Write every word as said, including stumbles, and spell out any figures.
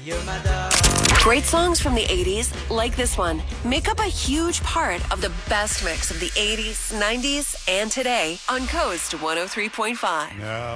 Great songs from the eighties, like this one, make up a huge part of the best mix of the eighties, nineties, and today on Coast one oh three point five. No.